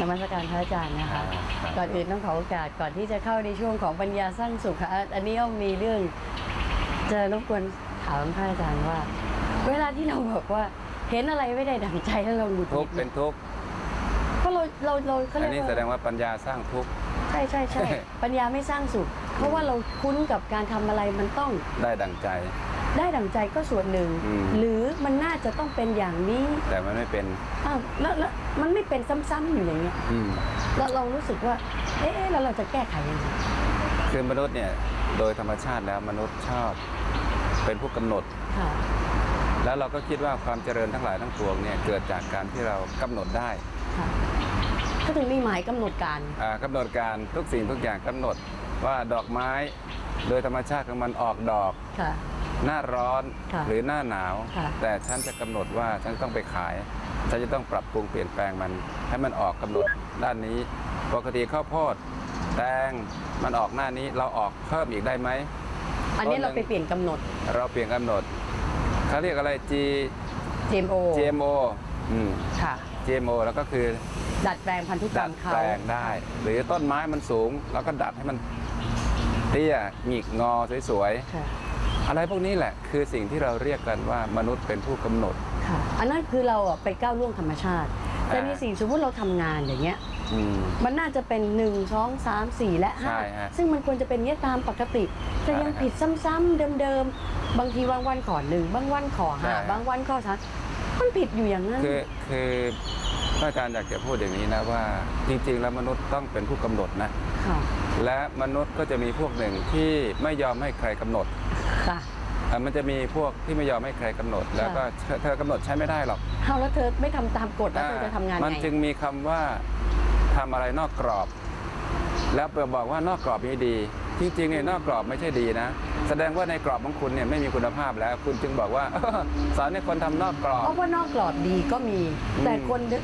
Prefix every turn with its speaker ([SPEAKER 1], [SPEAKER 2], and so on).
[SPEAKER 1] มัสการพระอาจารย์นะคะก่อนอื่นต้องขอโอกาสก่อนที่จะเข้าในช่วงของปัญญาสร้างสุขค่ะอันนี้ก็มีเรื่องจะรบกวนถามพระอาจารย์ว่าเวลาที่เราบอกว่าเห็นอะไรไม่ได้ดั่งใจแล้วเราหงุดหงิด
[SPEAKER 2] ทุกข์เป็นทุกข์
[SPEAKER 1] เพราะเราเขาเรี
[SPEAKER 2] อั
[SPEAKER 1] ย
[SPEAKER 2] น
[SPEAKER 1] ก
[SPEAKER 2] นี้
[SPEAKER 1] ว่า
[SPEAKER 2] แสดงว่าปัญญาสร้างทุกข์
[SPEAKER 1] ใช่ปัญญาไม่สร้างสุขเพราะว่าเราคุ้นกับการทำอะไรมันต้อง
[SPEAKER 2] ได้ดั่งใจ
[SPEAKER 1] ได้ดั่งใจก็ส่วนหนึ่งหรือมันน่าจะต้องเป็นอย่างนี้
[SPEAKER 2] แต่มันไม่เป็น
[SPEAKER 1] อ้าวแล้วมันไม่เป็นซ้ำๆอยู่อย่างเงี้ยแล้วเรารู้สึกว่าแล้วเราจะแก้ไขยังไง
[SPEAKER 2] คือมนุษย์เนี่ยโดยธรรมชาติแล้วมนุษย์ชอบเป็นผู้กำหนด
[SPEAKER 1] ค่ะ
[SPEAKER 2] แล้วเราก็คิดว่าความเจริญทั้งหลายทั้งปวงเนี่ยเกิดจากการที่เรากำหนดได้
[SPEAKER 1] ค่ะก็ถึงมีหมายกำหนดการ
[SPEAKER 2] กำหนดการทุกสิ่งทุกอย่างกำหนดว่าดอกไม้โดยธรรมชาติของมันออกดอก
[SPEAKER 1] ค่ะ
[SPEAKER 2] หน้าร้อน
[SPEAKER 1] ค่ะ
[SPEAKER 2] หรือหน้าหนาว
[SPEAKER 1] ค่ะ
[SPEAKER 2] แต่ฉันจะกำหนดว่าฉันต้องไปขายฉันจะต้องปรับปรุงเปลี่ยนแปลงมันให้มันออกกำหนดด้านนี้ปกติข้าวโพดแตงมันออกหน้านี้เราออกเพิ่มอีกได้ไหม
[SPEAKER 1] อันนี้เราไปเปลี่ยนกำหนด
[SPEAKER 2] เราเปลี่ยนกำหนดเขาเรียกอะไร GMO
[SPEAKER 1] ค่ะ
[SPEAKER 2] GMO แล้วก็คือ
[SPEAKER 1] ดัดแปลงพันธุกร
[SPEAKER 2] ดั
[SPEAKER 1] ร
[SPEAKER 2] ด
[SPEAKER 1] มเขา
[SPEAKER 2] แปลงได้ หรือต้นไม้มันสูงเราก็ดัดให้มันเตี้ยหงิกงอสวย
[SPEAKER 1] ค่ะ
[SPEAKER 2] ๆอะไรพวกนี้แหละคือสิ่งที่เราเรียกกันว่ามนุษย์เป็นผู้กำหนด
[SPEAKER 1] ค่ะ อันนั้นคือเราไปก้าวล่วงธรรมชาติ แต่มีสิ่งสมมติเราทำงานอย่างเงี้ย มันน่าจะเป็น1 2 3 4 และ
[SPEAKER 2] ใช่ฮะ
[SPEAKER 1] 5ซึ่งมันควรจะเป็นเงี้ยตามปกติแต่ยังผิดซ้ำๆเดิมๆบางทีบางวันขอ1บางวันขอ
[SPEAKER 2] ใช่
[SPEAKER 1] 5บางวันขอ3มันผิดอยู่อย่างนั้น
[SPEAKER 2] คือพระอาจารย์อยากจะพูดอย่างนี้นะว่าจริงๆแล้วมนุษย์ต้องเป็นผู้กำหนดนะ
[SPEAKER 1] ค่ะ
[SPEAKER 2] และมนุษย์ก็จะมีพวกหนึ่งที่ไม่ยอมให้ใครกำหนด
[SPEAKER 1] ค่ะ
[SPEAKER 2] มันจะมีพวกที่ไม่ยอมให้ใครกำหนด แล้วก็เธอกำหนดใช้ไม่ได้หรอก
[SPEAKER 1] เอาแล้วเธอไม่ทำตามกฎแล้วเธอจะทำงาน
[SPEAKER 2] มัน
[SPEAKER 1] ไง
[SPEAKER 2] จึงมีคำว่าทำอะไรนอกกรอบ แล้วบอกว่านอกกรอบนี้ดี จริงๆเนี่ยนอกกรอบไม่ใช่ดีนะ แสดงว่าในกรอบของคุณเนี่ยไม่มีคุณภาพแล้ว คุณจึงบอกว่า สอนให้คนทำนอกกรอบ
[SPEAKER 1] เพราะว่านอกกรอบดีก็มี แต่คน